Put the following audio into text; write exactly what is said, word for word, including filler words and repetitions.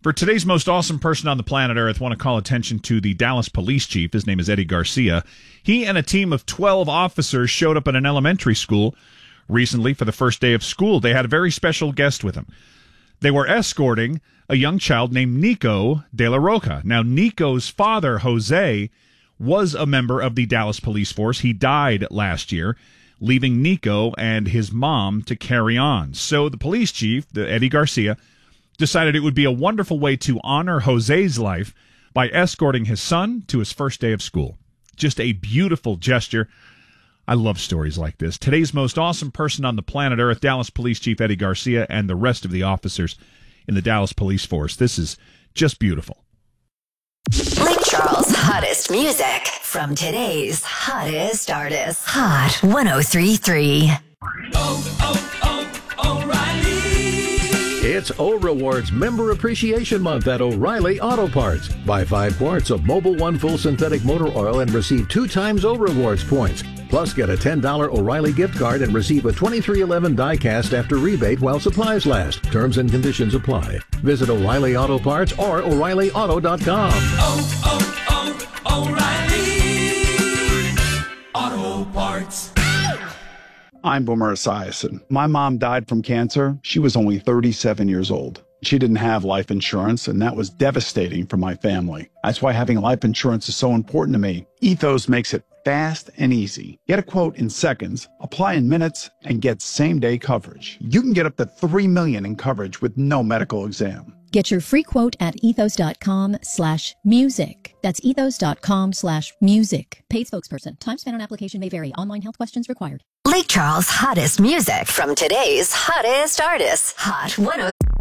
For today's most awesome person on the planet Earth, I want to call attention to the Dallas police chief. His name is Eddie Garcia. He and a team of twelve officers showed up at an elementary school recently for the first day of school. They had a very special guest with them. They were escorting a young child named Nico De La Roca. Now, Nico's father, Jose, was a member of the Dallas police force. He died last year, leaving Nico and his mom to carry on. So the police chief, the Eddie Garcia, decided it would be a wonderful way to honor Jose's life by escorting his son to his first day of school. Just a beautiful gesture. I love stories like this. Today's most awesome person on the planet Earth, Dallas Police Chief Eddie Garcia, and the rest of the officers in the Dallas Police Force. This is just beautiful. Lake Charles' hottest music from today's hottest artists. Hot one oh three point three. Oh, oh, oh, O'Reilly. It's O Rewards Member Appreciation Month at O'Reilly Auto Parts. Buy five quarts of Mobil One Full Synthetic Motor Oil and receive two times O Rewards points. Plus, get a ten dollars O'Reilly gift card and receive a twenty-three eleven die-cast after rebate while supplies last. Terms and conditions apply. Visit O'Reilly Auto Parts or O'Reilly Auto dot com. Oh, oh, oh, O'Reilly Auto Parts. I'm Boomer Esiason. My mom died from cancer. She was only thirty-seven years old. She didn't have life insurance, and that was devastating for my family. That's why having life insurance is so important to me. Ethos makes it fast and easy. Get a quote in seconds, apply in minutes, and get same-day coverage. You can get up to three million dollars in coverage with no medical exam. Get your free quote at ethos.com slash music. That's ethos.com slash music. Paid spokesperson. Time spent on application may vary. Online health questions required. Lake Charles' hottest music from today's hottest artists. Hot one oh